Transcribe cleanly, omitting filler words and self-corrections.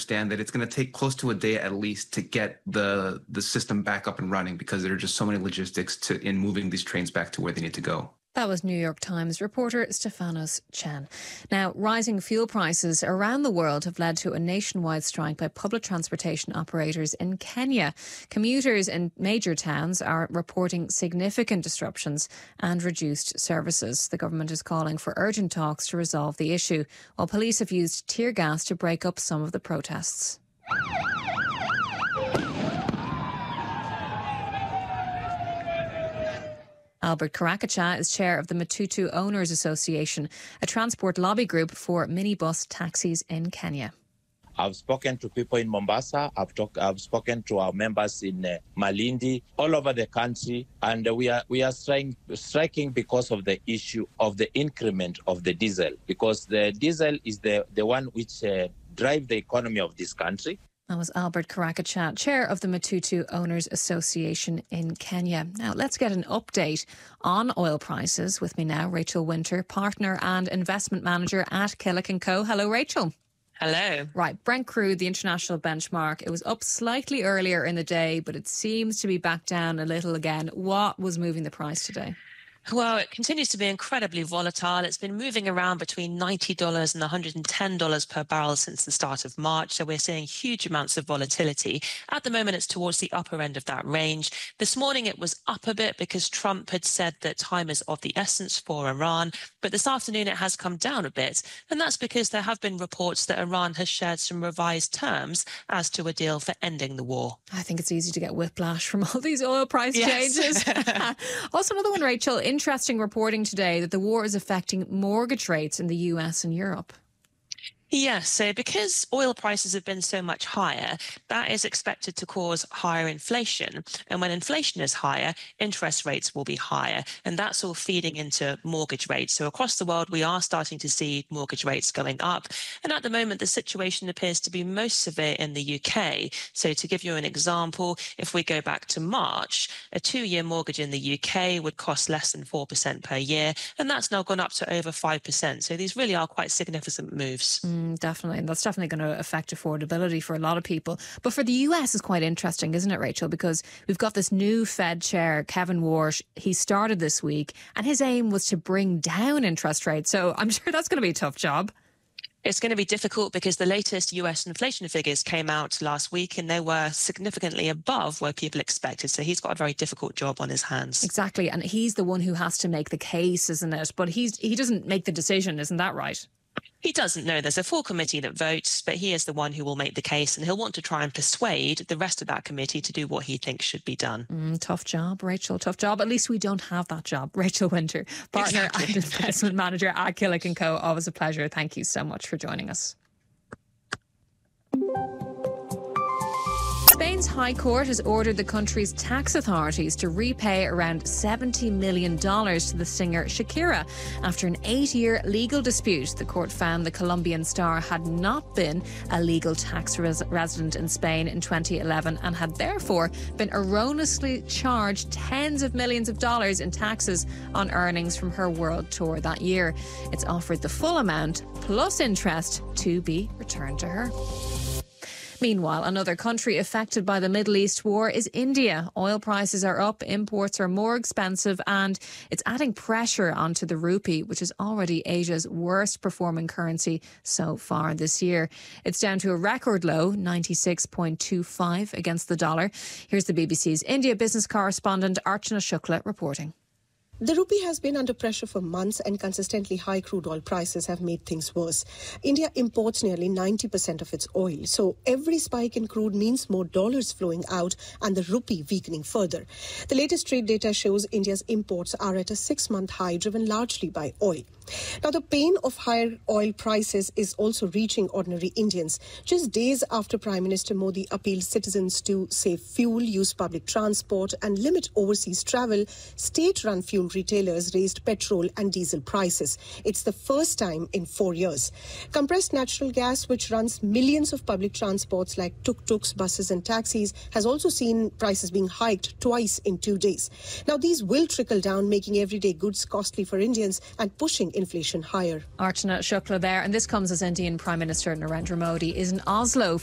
understand that it's going to take close to a day at least to get the system back up and running because there are just so many logistics in moving these trains back to where they need to go. That was New York Times reporter Stefanos Chen. Now, rising fuel prices around the world have led to a nationwide strike by public transportation operators in Kenya. Commuters in major towns are reporting significant disruptions and reduced services. The government is calling for urgent talks to resolve the issue, while police have used tear gas to break up some of the protests. Albert Karakacha is chair of the Matatu Owners Association, a transport lobby group for minibus taxis in Kenya. I've spoken to people in Mombasa. I've spoken to our members in Malindi, all over the country, and we are striking because of the issue of the increment of the diesel, because the diesel is the one which drives the economy of this country. That was Albert Karakacha, chair of the Matatu Owners Association in Kenya. Now, let's get an update on oil prices. With me now, Rachel Winter, partner and investment manager at Killick & Co. Hello, Rachel. Hello. Right, Brent crude, the international benchmark, it was up slightly earlier in the day, but it seems to be back down a little again. What was moving the price today? Well, it continues to be incredibly volatile. It's been moving around between $90 and $110 per barrel since the start of March. So we're seeing huge amounts of volatility. At the moment, it's towards the upper end of that range. This morning, it was up a bit because Trump had said that time is of the essence for Iran. But this afternoon, it has come down a bit. And that's because there have been reports that Iran has shared some revised terms as to a deal for ending the war. I think it's easy to get whiplash from all these oil price changes. Also, another one, Rachel. Interesting reporting today that the war is affecting mortgage rates in the US and Europe. Yes, so because oil prices have been so much higher, that is expected to cause higher inflation. And when inflation is higher, interest rates will be higher. And that's all feeding into mortgage rates. So across the world, we are starting to see mortgage rates going up. And at the moment, the situation appears to be most severe in the UK. So to give you an example, if we go back to March, a 2-year mortgage in the UK would cost less than 4% per year. And that's now gone up to over 5%. So these really are quite significant moves. Definitely. And that's definitely going to affect affordability for a lot of people. But for the US, it's quite interesting, isn't it, Rachel? Because we've got this new Fed chair, Kevin Warsh. He started this week and his aim was to bring down interest rates. So I'm sure that's going to be a tough job. It's going to be difficult because the latest US inflation figures came out last week and they were significantly above where people expected. So he's got a very difficult job on his hands. Exactly. And he's the one who has to make the case, isn't it? But he doesn't make the decision. Isn't that right? He doesn't know. There's a full committee that votes, but he is the one who will make the case and he'll want to try and persuade the rest of that committee to do what he thinks should be done. Tough job, Rachel. Tough job. At least we don't have that job. Rachel Winter, partner and investment manager at Killick & Co. Always a pleasure. Thank you so much for joining us. Spain's High Court has ordered the country's tax authorities to repay around $70 million to the singer Shakira. After an 8-year legal dispute, the court found the Colombian star had not been a legal tax resident in Spain in 2011 and had therefore been erroneously charged tens of millions of dollars in taxes on earnings from her world tour that year. It's offered the full amount plus interest to be returned to her. Meanwhile, another country affected by the Middle East war is India. Oil prices are up, imports are more expensive, and it's adding pressure onto the rupee, which is already Asia's worst performing currency so far this year. It's down to a record low, 96.25 against the dollar. Here's the BBC's India business correspondent Archana Shukla reporting. The rupee has been under pressure for months and consistently high crude oil prices have made things worse. India imports nearly 90% of its oil, so every spike in crude means more dollars flowing out and the rupee weakening further. The latest trade data shows India's imports are at a 6-month high, driven largely by oil. Now, the pain of higher oil prices is also reaching ordinary Indians. Just days after Prime Minister Modi appealed citizens to save fuel, use public transport and limit overseas travel, state-run fuel retailers raised petrol and diesel prices. It's the first time in 4 years. Compressed natural gas, which runs millions of public transports like tuk-tuks, buses and taxis, has also seen prices being hiked twice in 2 days. Now, these will trickle down, making everyday goods costly for Indians and pushing inflation higher. Archana Shukla there, and this comes as Indian Prime Minister Narendra Modi is in Oslo